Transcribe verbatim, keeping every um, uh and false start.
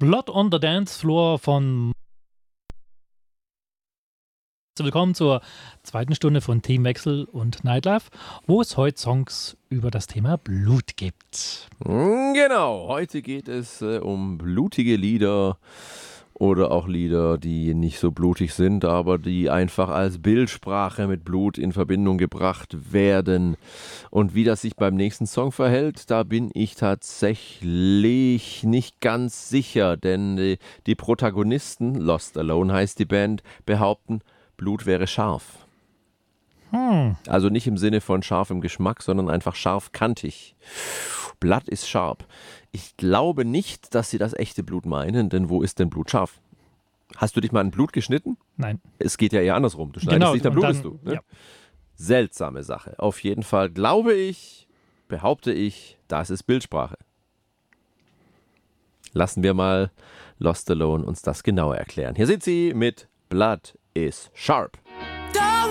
Blood on the Dance Floor von. Willkommen zur zweiten Stunde von Themenwechsel und Nightlife, wo es heute Songs über das Thema Blut gibt. Genau, heute geht es äh, um blutige Lieder oder auch Lieder, die nicht so blutig sind, aber die einfach als Bildsprache mit Blut in Verbindung gebracht werden. Und wie das sich beim nächsten Song verhält, da bin ich tatsächlich nicht ganz sicher, denn die, die Protagonisten, Lost Alone heißt die Band, behaupten, Blut wäre scharf. Hm. Also nicht im Sinne von scharf im Geschmack, sondern einfach scharfkantig. Blood ist sharp. Ich glaube nicht, dass sie das echte Blut meinen, denn wo ist denn Blut scharf? Hast du dich mal in Blut geschnitten? Nein. Es geht ja eher andersrum. Du schneidest Genau, dich, dann und blutest dann- du. Ne? ja. Seltsame Sache. Auf jeden Fall glaube ich, behaupte ich, das ist Bildsprache. Lassen wir mal Lost Alone uns das genauer erklären. Hier sind sie mit Blood is Sharp.